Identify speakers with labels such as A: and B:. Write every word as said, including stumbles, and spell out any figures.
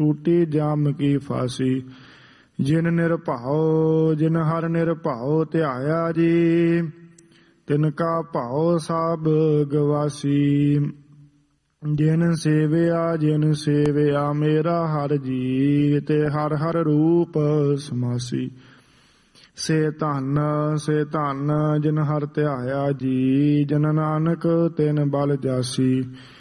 A: ਟੂਟੀ ਜਾਮ ਕੀ ਫਾਸੀ। ਜਿਨ ਨਿਰਭਉ ਜਿਨ ਹਰ ਨਿਰਭਉ ਧਿਆਇਆ ਜੀ, ਤਿਨ ਕਾ ਭਉ ਸਭ ਗਵਾਸੀ। ਜਿਨ ਸੇਵਿਆ ਜਿਨ ਸੇਵਿਆ ਮੇਰਾ ਹਰ ਜੀ, ਤੇ ਹਰ ਹਰ ਰੂਪ ਸਮਾਸੀ। ਸੇ ਧਨ ਸੇ ਧਨ ਜਿਨ ਹਰ ਧਿਆਇਆ ਜੀ, ਜਨ ਨਾਨਕ ਤਿਨ ਬਲ ਜਾਸੀ।